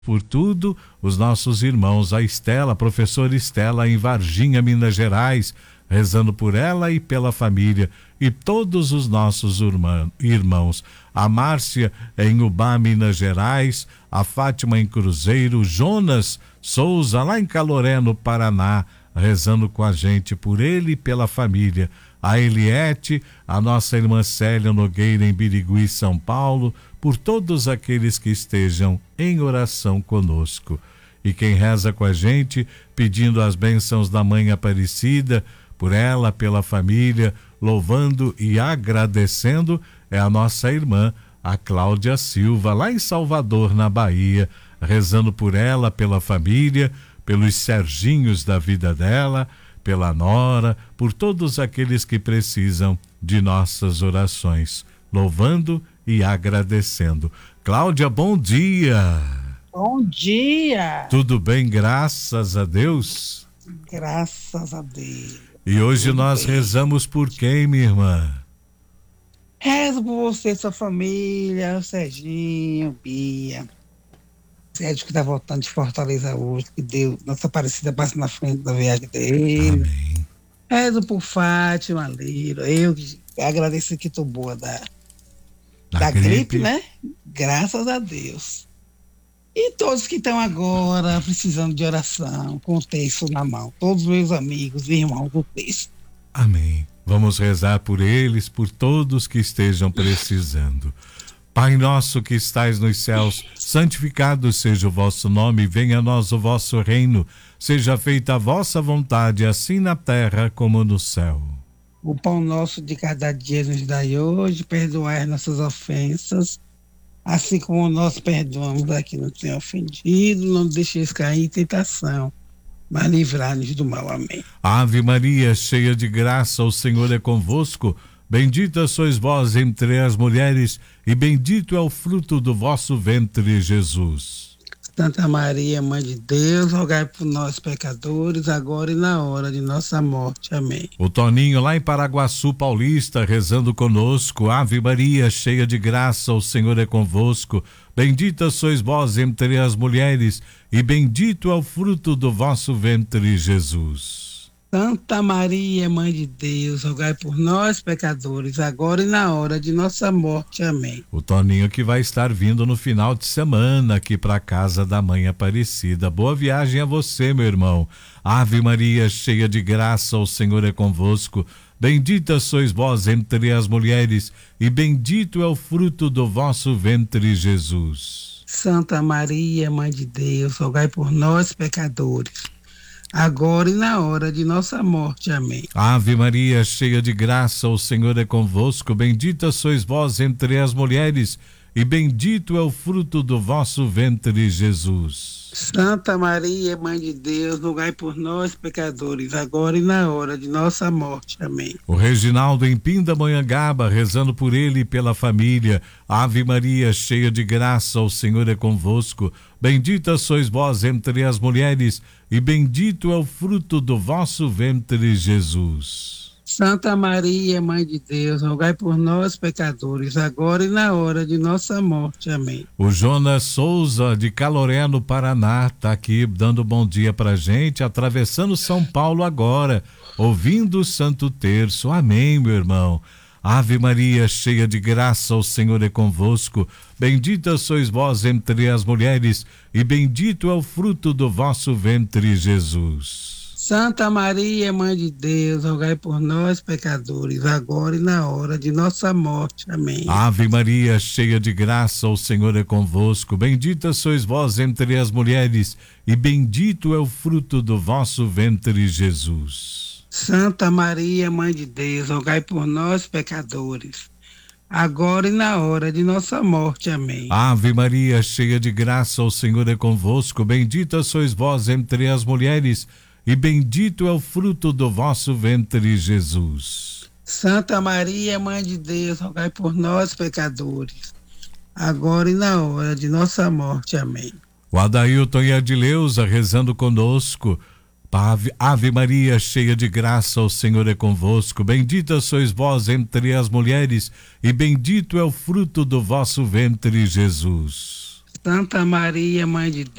por tudo, os nossos irmãos, a Estela, a professora Estela em Varginha, Minas Gerais, rezando por ela e pela família e todos os nossos irmãos. A Márcia em Ubá, Minas Gerais, a Fátima em Cruzeiro, Jonas Souza lá em Caloré, no Paraná, rezando com a gente por ele e pela família. A Eliette, a nossa irmã Célia Nogueira em Birigui, São Paulo, por todos aqueles que estejam em oração conosco. E quem reza com a gente, pedindo as bênçãos da Mãe Aparecida, por ela, pela família, louvando e agradecendo, é a nossa irmã, a Cláudia Silva, lá em Salvador, na Bahia, rezando por ela, pela família, pelos Serginhos da vida dela, pela nora, por todos aqueles que precisam de nossas orações, louvando e agradecendo. Cláudia, bom dia! Bom dia! Tudo bem, graças a Deus? Graças a Deus. E hoje nós rezamos por quem, minha irmã? Rezo por você, sua família, o Serginho, Bia. Sérgio que está voltando de Fortaleza hoje, que Deus, nossa Aparecida passa na frente da viagem dele. Amém. Rezo por Fátima, Lira, eu que agradeço que estou boa da gripe, né? Graças a Deus. E todos que estão agora precisando de oração, com o texto na mão, todos os meus amigos e irmãos do texto. Amém. Vamos rezar por eles, por todos que estejam precisando. Pai nosso que estais nos céus, santificado seja o vosso nome, venha a nós o vosso reino, seja feita a vossa vontade, assim na terra como no céu. O pão nosso de cada dia nos dai hoje, perdoai nossas ofensas, assim como nós perdoamos a quem nos tem ofendido, não deixeis cair em tentação, mas livrai-nos do mal. Amém. Ave Maria, cheia de graça, o Senhor é convosco. Bendita sois vós entre as mulheres, e bendito é o fruto do vosso ventre, Jesus. Santa Maria, Mãe de Deus, rogai por nós, pecadores, agora e na hora de nossa morte. Amém. O Toninho, lá em Paraguaçu Paulista, rezando conosco. Ave Maria, cheia de graça, o Senhor é convosco. Bendita sois vós entre as mulheres, e bendito é o fruto do vosso ventre, Jesus. Santa Maria, Mãe de Deus, rogai por nós, pecadores, agora e na hora de nossa morte. Amém. O Toninho que vai estar vindo no final de semana aqui para a casa da Mãe Aparecida. Boa viagem a você, meu irmão. Ave Maria, cheia de graça, o Senhor é convosco. Bendita sois vós entre as mulheres, e bendito é o fruto do vosso ventre, Jesus. Santa Maria, Mãe de Deus, rogai por nós, pecadores, agora e na hora de nossa morte. Amém. Ave Maria, cheia de graça, o Senhor é convosco. Bendita sois vós entre as mulheres, e bendito é o fruto do vosso ventre, Jesus. Santa Maria, Mãe de Deus, rogai por nós, pecadores, agora e na hora de nossa morte. Amém. O Reginaldo em Pindamonhangaba, rezando por ele e pela família. Ave Maria, cheia de graça, o Senhor é convosco. Bendita sois vós entre as mulheres, e bendito é o fruto do vosso ventre, Jesus. Santa Maria, Mãe de Deus, rogai por nós, pecadores, agora e na hora de nossa morte. Amém. O Jonas Souza, de Caloré, no Paraná, está aqui dando bom dia pra gente, atravessando São Paulo agora, ouvindo o Santo Terço. Amém, meu irmão. Ave Maria, cheia de graça, o Senhor é convosco. Bendita sois vós entre as mulheres, e bendito é o fruto do vosso ventre, Jesus. Santa Maria, Mãe de Deus, rogai por nós, pecadores, agora e na hora de nossa morte. Amém. Ave Maria, cheia de graça, o Senhor é convosco. Bendita sois vós entre as mulheres, e bendito é o fruto do vosso ventre, Jesus. Santa Maria, Mãe de Deus, rogai por nós, pecadores, agora e na hora de nossa morte. Amém. Ave Maria, cheia de graça, o Senhor é convosco. Bendita sois vós entre as mulheres, e bendito é o fruto do vosso ventre, Jesus. Santa Maria, Mãe de Deus, rogai por nós, pecadores, agora e na hora de nossa morte. Amém. O Adailton e a Adileuza rezando conosco. Ave Maria, cheia de graça, o Senhor é convosco. Bendita sois vós entre as mulheres, e bendito é o fruto do vosso ventre, Jesus. Santa Maria, Mãe de